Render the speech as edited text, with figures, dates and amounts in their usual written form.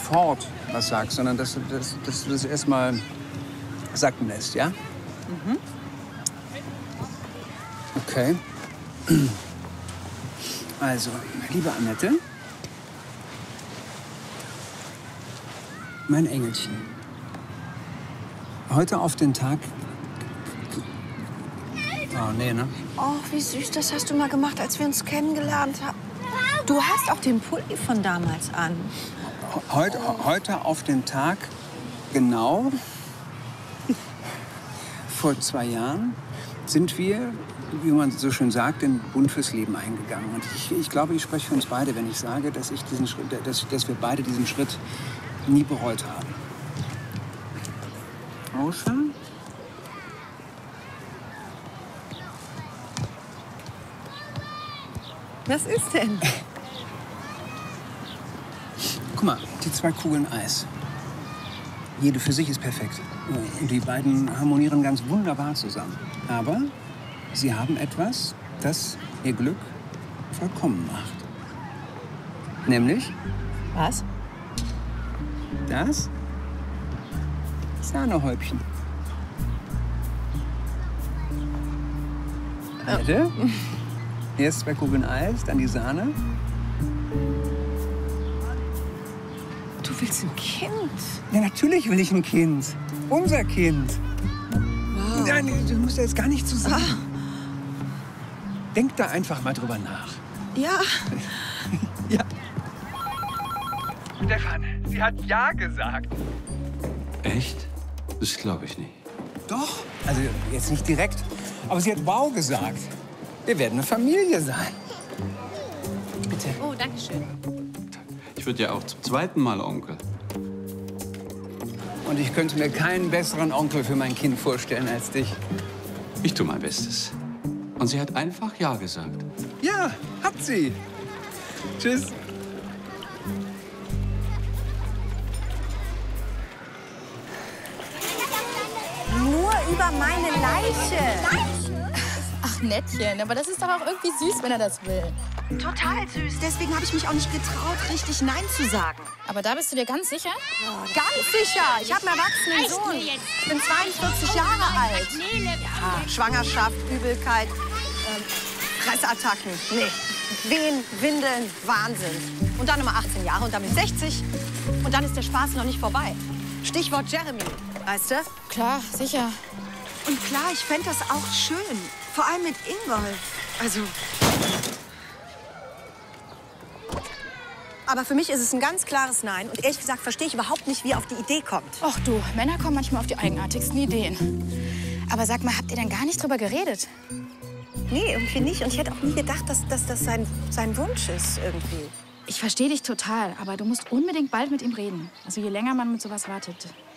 sofort was sagst, sondern dass du das erstmal sacken lässt, ja? Mhm. Okay. Also, liebe Annette, mein Engelchen, heute auf den Tag... Oh, nee, ne? Oh, wie süß, das hast du mal gemacht, als wir uns kennengelernt haben. Du hast auch den Pulli von damals an. Heute auf den Tag, genau, vor 2 Jahren, sind wir, wie man so schön sagt, den Bund fürs Leben eingegangen. Und ich glaube, ich spreche für uns beide, wenn ich sage, dass wir beide diesen Schritt nie bereut haben. Außer... Was ist denn? Guck mal, die 2 Kugeln Eis. Jede für sich ist perfekt. Und die beiden harmonieren ganz wunderbar zusammen. Aber sie haben etwas, das ihr Glück vollkommen macht. Nämlich Was? das Sahnehäubchen. Annette? Erst 2 Kugeln Eis, dann die Sahne. Du willst ein Kind? Ja, natürlich will ich ein Kind. Unser Kind. Wow. Nein, du musst ja jetzt gar nicht zu sagen. Denk da einfach mal drüber nach. Ja. Ja. Stefan, sie hat Ja gesagt. Echt? Das glaube ich nicht. Doch. Also jetzt nicht direkt, aber sie hat Wow gesagt. Wir werden eine Familie sein. Bitte. Oh, danke schön. Ich würde ja auch zum 2. Mal Onkel. Und ich könnte mir keinen besseren Onkel für mein Kind vorstellen als dich. Ich tue mein Bestes. Und sie hat einfach Ja gesagt. Ja, hat sie. Tschüss. Nur über meine Leiche. Ach, Nettchen, aber das ist doch auch irgendwie süß, wenn er das will. Total süß. Deswegen habe ich mich auch nicht getraut, richtig Nein zu sagen. Aber da bist du dir ganz sicher? Ganz sicher. Ich habe einen erwachsenen Sohn. Ich bin 42 Jahre alt. Ja, Schwangerschaft, Übelkeit, Fressattacken. Nee. Wehen, Windeln, Wahnsinn. Und dann immer 18 Jahre und damit 60. Und dann ist der Spaß noch nicht vorbei. Stichwort Jeremy, weißt du? Klar, sicher. Und klar, ich fände das auch schön. Vor allem mit Ingolf. Also... Aber für mich ist es ein ganz klares Nein. Und ehrlich gesagt verstehe ich überhaupt nicht, wie er auf die Idee kommt. Och du, Männer kommen manchmal auf die eigenartigsten Ideen. Aber sag mal, habt ihr denn gar nicht drüber geredet? Nee, irgendwie nicht. Und ich hätte auch nie gedacht, dass das sein Wunsch ist irgendwie. Ich verstehe dich total, aber du musst unbedingt bald mit ihm reden. Also je länger man mit sowas wartet,